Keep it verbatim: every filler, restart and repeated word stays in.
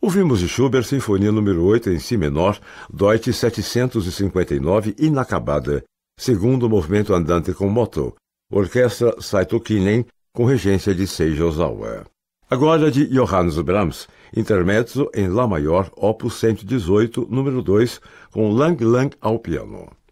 Ouvimos de Schubert Sinfonia número oito em Si menor, Deutsch setecentos e cinquenta e nove, inacabada, segundo movimento andante com moto, Orquestra Saito Kinen, com regência de Seiji Ozawa. Agora de Johannes Brahms, Intermezzo em Lá maior, opus cento e dezoito, número dois, com Lang Lang ao piano.